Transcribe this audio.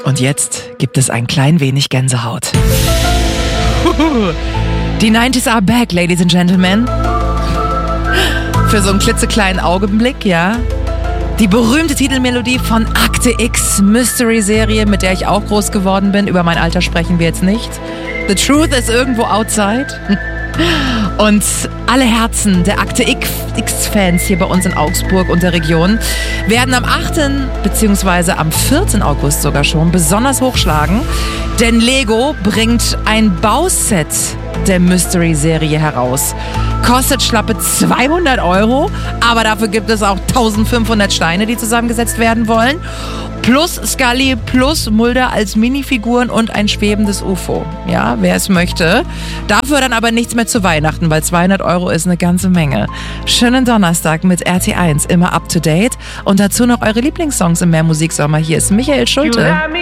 Und jetzt gibt es ein klein wenig Gänsehaut. Die 90s are back, ladies and gentlemen. Für so einen klitzekleinen Augenblick, ja. Die berühmte Titelmelodie von Akte X, Mystery-Serie, mit der ich auch groß geworden bin. Über mein Alter sprechen wir jetzt nicht. The truth is irgendwo outside. Und alle Herzen der Akte X-Fans hier bei uns in Augsburg und der Region werden am 8. bzw. am 4. August sogar schon besonders hochschlagen. Denn Lego bringt ein Bauset der Mystery-Serie heraus. Kostet schlappe 200 €, aber dafür gibt es auch 1500 Steine, die zusammengesetzt werden wollen. Plus Scully, plus Mulder als Minifiguren und ein schwebendes UFO. Ja, wer es möchte. Dafür dann aber nichts mehr zu Weihnachten, weil 200 € ist eine ganze Menge. Schönen Donnerstag mit RT1, immer up to date. Und dazu noch eure Lieblingssongs im Mehrmusiksommer. Hier ist Michael Schulte.